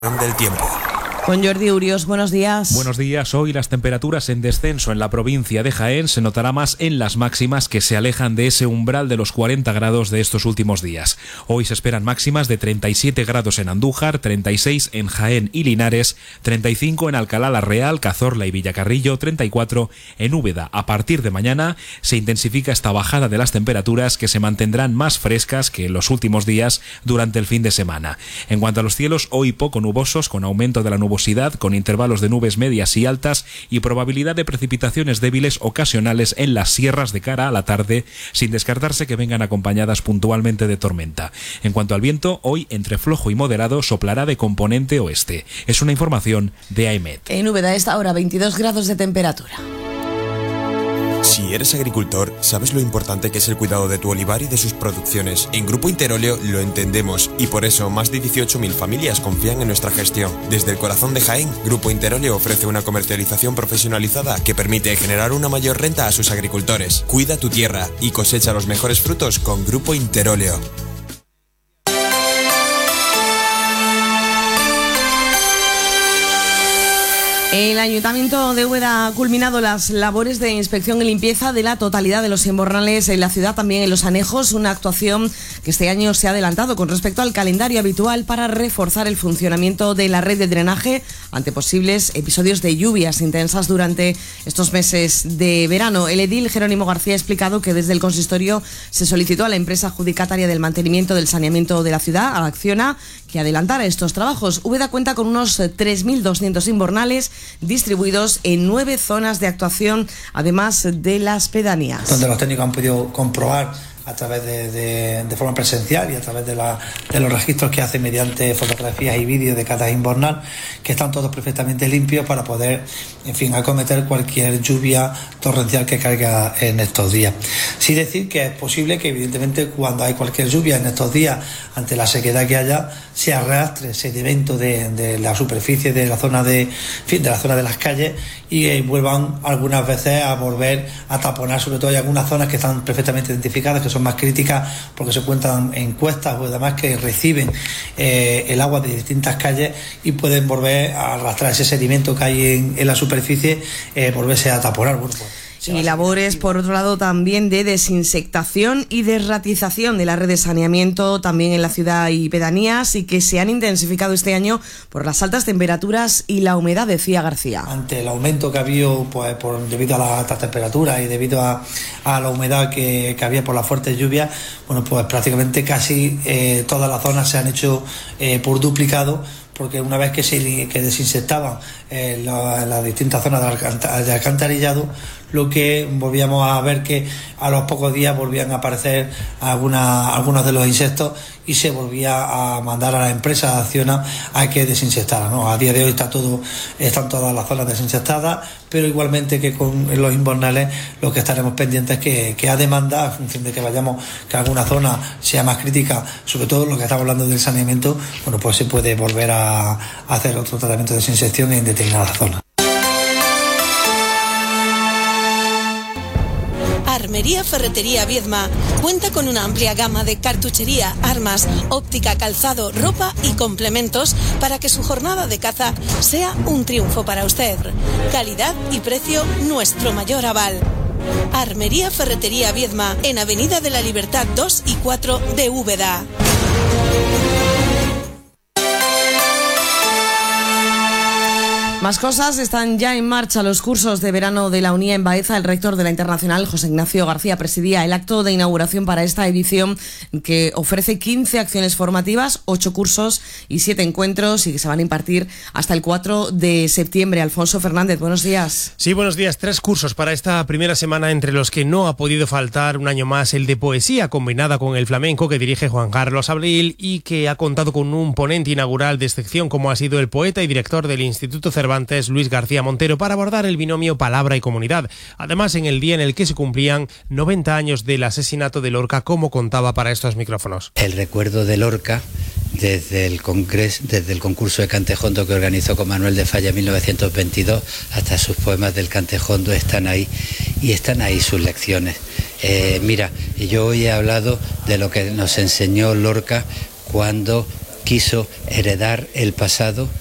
Del tiempo. Con Jordi Urios, buenos días. Buenos días. Hoy las temperaturas en descenso en la provincia de Jaén se notará más en las máximas, que se alejan de ese umbral de los 40 grados de estos últimos días. Hoy se esperan máximas de 37 grados en Andújar, 36 en Jaén y Linares, 35 en Alcalá la Real, Cazorla y Villacarrillo, 34 en Úbeda. A partir de mañana se intensifica esta bajada de las temperaturas, que se mantendrán más frescas que en los últimos días durante el fin de semana. En cuanto a los cielos, hoy poco nubosos, con aumento de la nubosidad, con intervalos de nubes medias y altas y probabilidad de precipitaciones débiles ocasionales en las sierras de cara a la tarde, sin descartarse que vengan acompañadas puntualmente de tormenta. En cuanto al viento, hoy entre flojo y moderado soplará de componente oeste. Es una información de AEMET. En Úbeda a esta hora 22 grados de temperatura. Si eres agricultor, sabes lo importante que es el cuidado de tu olivar y de sus producciones. En Grupo Interóleo lo entendemos y por eso más de 18.000 familias confían en nuestra gestión. Desde el corazón de Jaén, Grupo Interóleo ofrece una comercialización profesionalizada que permite generar una mayor renta a sus agricultores. Cuida tu tierra y cosecha los mejores frutos con Grupo Interóleo. El Ayuntamiento de Úbeda ha culminado las labores de inspección y limpieza de la totalidad de los invernales en la ciudad, también en los anejos, una actuación que este año se ha adelantado con respecto al calendario habitual para reforzar el funcionamiento de la red de drenaje ante posibles episodios de lluvias intensas durante estos meses de verano. El edil Jerónimo García ha explicado que desde el consistorio se solicitó a la empresa adjudicataria del mantenimiento del saneamiento de la ciudad, a Acciona, que adelantara estos trabajos. Úbeda cuenta con unos 3.200 invernales distribuidos en 9 zonas de actuación, además de las pedanías. Donde los técnicos han podido comprobar a través de forma presencial y a través de los registros que hacen mediante fotografías y vídeos de cada invernal, que están todos perfectamente limpios para poder, en fin, acometer cualquier lluvia torrencial que caiga en estos días. Sí decir que es posible que, evidentemente, cuando hay cualquier lluvia en estos días, ante la sequedad que haya, se arrastre sedimento de la superficie de la zona de las calles y vuelvan algunas veces a volver a taponar. Sobre todo hay algunas zonas que están perfectamente identificadas, que son más críticas porque se encuentran en cuestas o demás, que reciben el agua de distintas calles y pueden volver a arrastrar ese sedimento que hay en la superficie, volverse a taponar. Bueno, pues, y labores, por otro lado, también de desinsectación y desratización de la red de saneamiento también en la ciudad y pedanías, y que se han intensificado este año por las altas temperaturas y la humedad, decía García. Ante el aumento que ha habido debido a las altas temperaturas y debido a la humedad que había por las fuertes lluvias, bueno, pues prácticamente casi todas las zonas se han hecho por duplicado, porque una vez que desinsectaban las distintas zonas de alcantarillado, lo que volvíamos a ver que a los pocos días volvían a aparecer algunos de los insectos y se volvía a mandar a la empresa de Acciona a que desinsectara, ¿no? A día de hoy están todas las zonas desinsectadas, pero igualmente que con los invernales lo que estaremos pendientes es que a demanda, en función de que alguna zona sea más crítica, sobre todo lo que estamos hablando del saneamiento, bueno, pues se puede volver a hacer otro tratamiento de desinsección en determinadas zonas. Armería Ferretería Viedma cuenta con una amplia gama de cartuchería, armas, óptica, calzado, ropa y complementos para que su jornada de caza sea un triunfo para usted. Calidad y precio, nuestro mayor aval. Armería Ferretería Viedma, en Avenida de la Libertad 2 y 4 de Úbeda. Más cosas, están ya en marcha los cursos de verano de la UNIA en Baeza. El rector de la Internacional, José Ignacio García, presidía el acto de inauguración para esta edición, que ofrece 15 acciones formativas, 8 cursos y 7 encuentros, y que se van a impartir hasta el 4 de septiembre. Alfonso Fernández, buenos días. Sí, buenos días. 3 cursos para esta primera semana, entre los que no ha podido faltar un año más el de poesía combinada con el flamenco, que dirige Juan Carlos Abril y que ha contado con un ponente inaugural de excepción, como ha sido el poeta y director del Instituto Cervantes, Luis García Montero, para abordar el binomio palabra y comunidad. Además, en el día en el que se cumplían 90 años del asesinato de Lorca, como contaba para estos micrófonos. El recuerdo de Lorca, desde el concurso de Cantejondo que organizó con Manuel de Falla en 1922 hasta sus poemas del Cantejondo, están ahí, y están ahí sus lecciones. Mira, yo hoy he hablado de lo que nos enseñó Lorca cuando quiso heredar el pasado